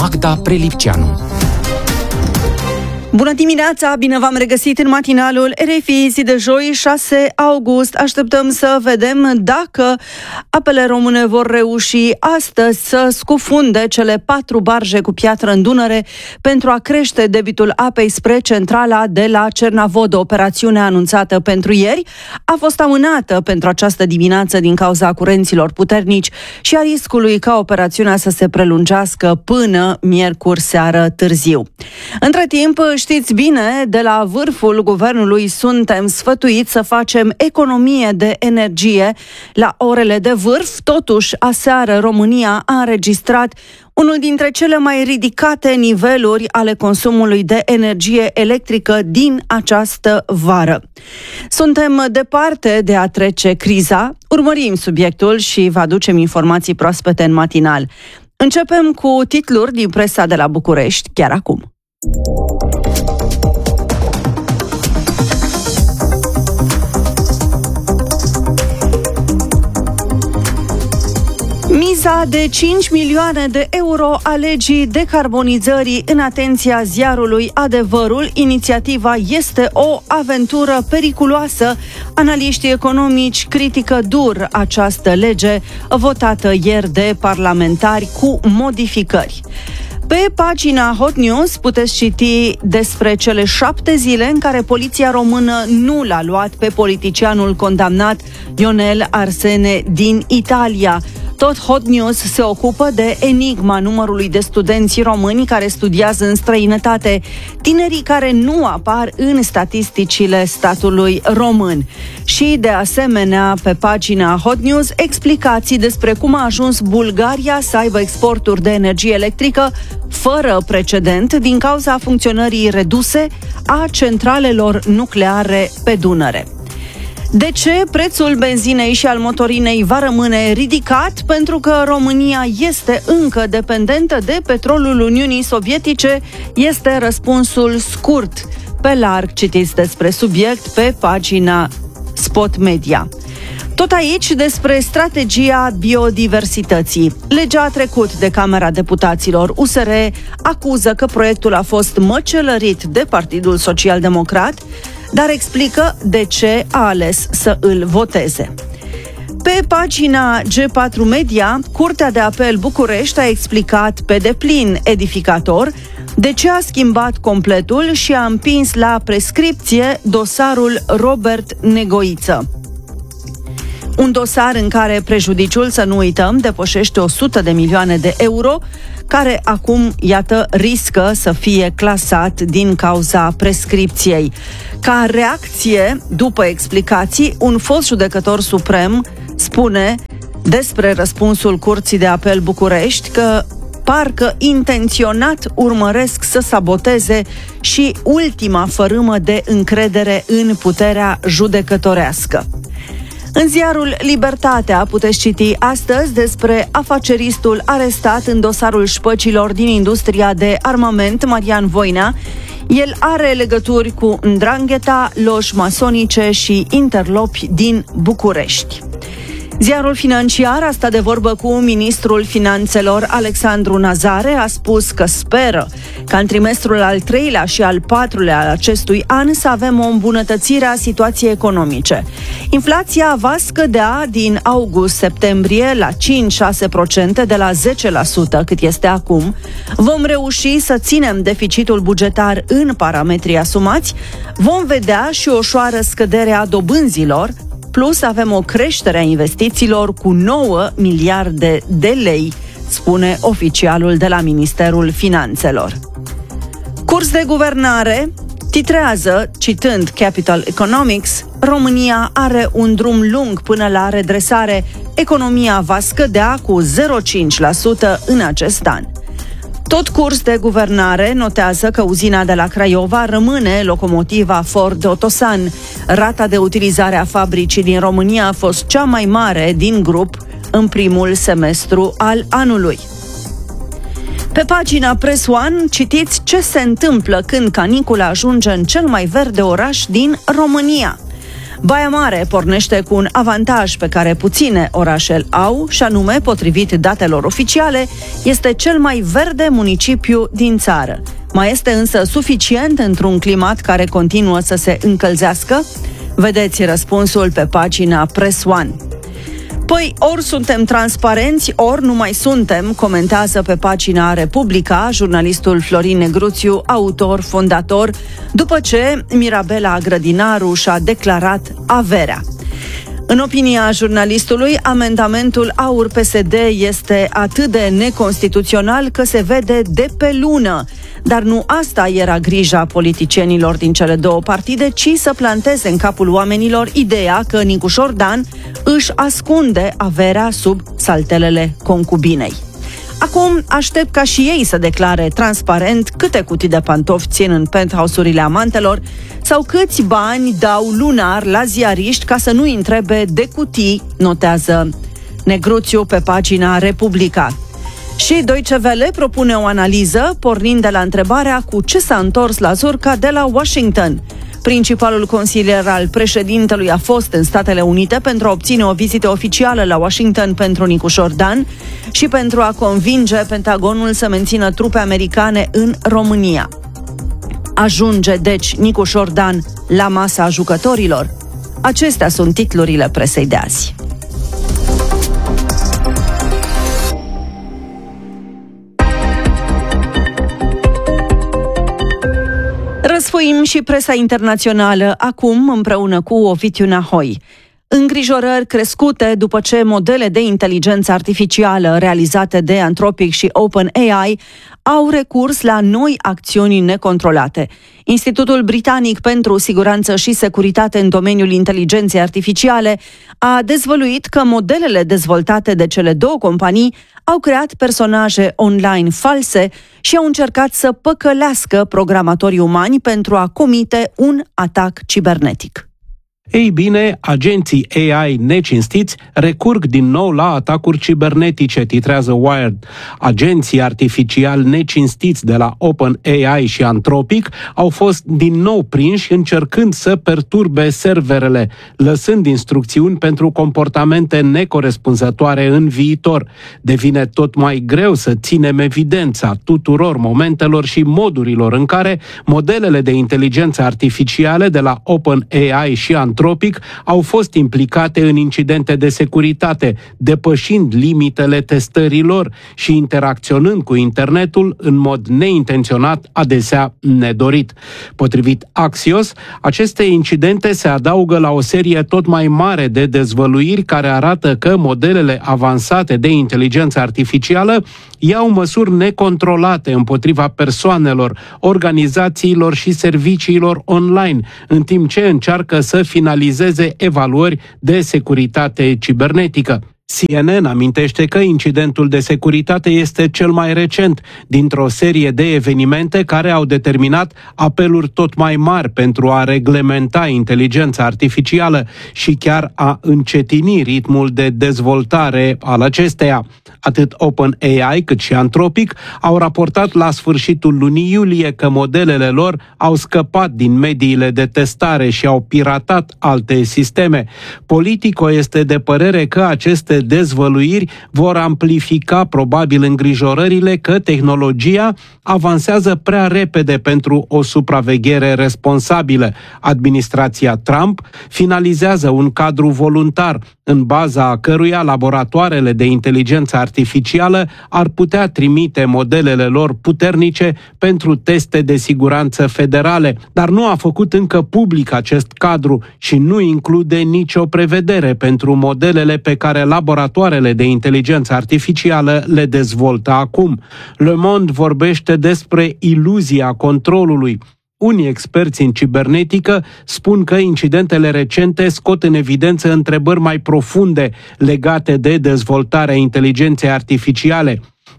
Magda Prelipceanu. Bună dimineața, bine v-am regăsit în matinalul RFI, zi de joi, 6 august. Așteptăm să vedem dacă apele române vor reuși astăzi să scufunde cele 4 barje cu piatră în Dunăre pentru a crește debitul apei spre centrala de la Cernavodă. Operațiunea anunțată pentru ieri a fost amânată pentru această dimineață din cauza curenților puternici și a riscului ca operațiunea să se prelungească până miercuri seară târziu. Între timp, știți bine, de la vârful guvernului suntem sfătuiți să facem economie de energie la orele de vârf. Totuși, aseară România a înregistrat unul dintre cele mai ridicate niveluri ale consumului de energie electrică din această vară. Suntem departe de a trece criza, urmărim subiectul și vă aducem informații proaspete în matinal. Începem cu titluri din presa de la București, chiar acum. Miza de 5 milioane de euro a legii decarbonizării în atenția ziarului Adevărul. Inițiativa este o aventură periculoasă. Analiștii economici critică dur această lege votată ieri de parlamentari cu modificări. Pe pagina Hot News puteți citi despre cele 7 zile în care poliția română nu l-a luat pe politicianul condamnat Ionel Arsene din Italia. Tot Hot News se ocupă de enigma numărului de studenți români care studiază în străinătate, tinerii care nu apar în statisticile statului român. Și, de asemenea, pe pagina Hot News, explicații despre cum a ajuns Bulgaria să aibă exporturi de energie electrică fără precedent din cauza funcționării reduse a centralelor nucleare pe Dunăre. De ce prețul benzinei și al motorinei va rămâne ridicat? Pentru că România este încă dependentă de petrolul Uniunii Sovietice, este răspunsul scurt. Pe larg citiți despre subiect pe pagina Spot Media. Tot aici despre strategia biodiversității. Legea a trecut de Camera Deputaților. USR acuză că proiectul a fost măcelărit de Partidul Social Democrat, dar explică de ce a ales să îl voteze. Pe pagina G4 Media, Curtea de Apel București a explicat pe deplin edificator de ce a schimbat completul și a împins la prescripție dosarul Robert Negoiță. Un dosar în care prejudiciul, să nu uităm, depășește 100 de milioane de euro, care acum, iată, riscă să fie clasat din cauza prescripției. Ca reacție, după explicații, un fost judecător suprem spune despre răspunsul Curții de Apel București că parcă intenționat urmăresc să saboteze și ultima fărâmă de încredere în puterea judecătorească. În ziarul Libertatea puteți citi astăzi despre afaceristul arestat în dosarul șpăcilor din industria de armament, Marian Voinea. El are legături cu Ndrangheta, loși masonice și interlopi din București. Ziarul Financiar a stat de vorbă cu ministrul finanțelor Alexandru Nazare, a spus că speră ca în trimestrul al 3-lea și al 4-lea al acestui an să avem o îmbunătățire a situației economice. Inflația va scădea din august-septembrie la 5-6% de la 10% cât este acum. Vom reuși să ținem deficitul bugetar în parametrii asumați, vom vedea și o ușoară scădere a dobânzilor, plus avem o creștere a investițiilor cu 9 miliarde de lei, spune oficialul de la Ministerul Finanțelor. Curs de guvernare titrează, citând Capital Economics, România are un drum lung până la redresare, economia va scădea cu 0,5% în acest an. Tot Curs de guvernare notează că uzina de la Craiova rămâne locomotiva Ford Otosan. Rata de utilizare a fabricii din România a fost cea mai mare din grup în primul semestru al anului. Pe pagina Press One citiți ce se întâmplă când canicula ajunge în cel mai verde oraș din România. Baia Mare pornește cu un avantaj pe care puține orașe au, și anume, potrivit datelor oficiale, este cel mai verde municipiu din țară. Mai este însă suficient într-un climat care continuă să se încălzească? Vedeți răspunsul pe pagina Press One. Păi, ori suntem transparenți, ori nu mai suntem, comentează pe pagina Republica jurnalistul Florin Negruțiu, autor, fondator, după ce Mirabela Grădinaru și-a declarat averea. În opinia jurnalistului, amendamentul AUR-PSD este atât de neconstituțional că se vede de pe lună. Dar nu asta era grija politicienilor din cele două partide, ci să planteze în capul oamenilor ideea că Nicușor Dan își ascunde averea sub saltelele concubinei. Acum aștept ca și ei să declare transparent câte cutii de pantofi țin în penthouse-urile amantelor sau câți bani dau lunar la ziariști ca să nu-i întrebe de cutii, notează Negruțiu pe pagina Republica. Și Deutsche Welle propune o analiză pornind de la întrebarea cu ce s-a întors Lazurca de la Washington. Principalul consilier al președintelui a fost în Statele Unite pentru a obține o vizită oficială la Washington pentru Nicușor Dan și pentru a convinge Pentagonul să mențină trupe americane în România. Ajunge, deci, Nicușor Dan la masa jucătorilor? Acestea sunt titlurile presei de azi. Răsfoim și presa internațională, acum împreună cu Ovidiu Nahoi. Îngrijorări crescute după ce modele de inteligență artificială realizate de Anthropic și OpenAI au recurs la noi acțiuni necontrolate. Institutul Britanic pentru Siguranță și Securitate în domeniul inteligenței artificiale a dezvăluit că modelele dezvoltate de cele două companii au creat personaje online false și au încercat să păcălească programatorii umani pentru a comite un atac cibernetic. Ei bine, agenții AI necinstiți recurg din nou la atacuri cibernetice, titrează Wired. Agenții artificiali necinstiți de la OpenAI și Anthropic au fost din nou prinși încercând să perturbe serverele, lăsând instrucțiuni pentru comportamente necorespunzătoare în viitor. Devine tot mai greu să ținem evidența tuturor momentelor și modurilor în care modelele de inteligență artificiale de la OpenAI și Anthropic au fost implicate în incidente de securitate, depășind limitele testărilor și interacționând cu internetul în mod neintenționat, adesea nedorit. Potrivit Axios, aceste incidente se adaugă la o serie tot mai mare de dezvăluiri care arată că modelele avansate de inteligență artificială iau măsuri necontrolate împotriva persoanelor, organizațiilor și serviciilor online, în timp ce încearcă să finalizeze evaluări de securitate cibernetică. CNN amintește că incidentul de securitate este cel mai recent dintr-o serie de evenimente care au determinat apeluri tot mai mari pentru a reglementa inteligența artificială și chiar a încetini ritmul de dezvoltare al acesteia. Atât OpenAI cât și Anthropic au raportat la sfârșitul lunii iulie că modelele lor au scăpat din mediile de testare și au piratat alte sisteme. Politico este de părere că aceste dezvăluiri vor amplifica probabil îngrijorările că tehnologia avansează prea repede pentru o supraveghere responsabilă. Administrația Trump finalizează un cadru voluntar în baza căruia laboratoarele de inteligență artificială ar putea trimite modelele lor puternice pentru teste de siguranță federale, dar nu a făcut încă public acest cadru și nu include nicio prevedere pentru modelele pe care laboratoarele de inteligență artificială le dezvoltă acum. Le Monde vorbește despre iluzia controlului. Unii experți în cibernetică spun că incidentele recente scot în evidență întrebări mai profunde legate de dezvoltarea inteligenței artificiale.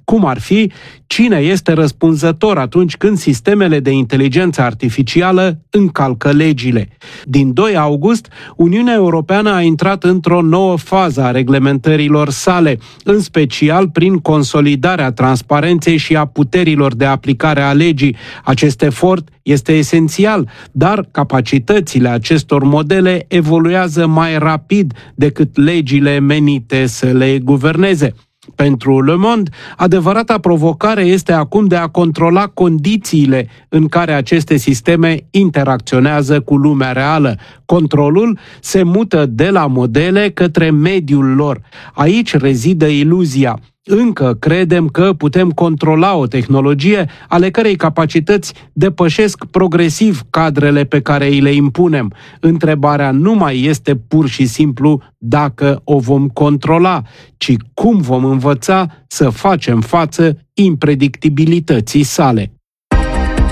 cum ar fi cine este răspunzător atunci când sistemele de inteligență artificială încalcă legile. Din 2 august, Uniunea Europeană a intrat într-o nouă fază a reglementărilor sale, în special prin consolidarea transparenței și a puterilor de aplicare a legii. Acest efort este esențial, dar capacitățile acestor modele evoluează mai rapid decât legile menite să le guverneze. Pentru Le Monde, adevărata provocare este acum de a controla condițiile în care aceste sisteme interacționează cu lumea reală. Controlul se mută de la modele către mediul lor. Aici rezidă iluzia. Încă credem că putem controla o tehnologie ale cărei capacități depășesc progresiv cadrele pe care îi le impunem. Întrebarea nu mai este pur și simplu dacă o vom controla, ci cum vom învăța să facem față impredictibilității sale.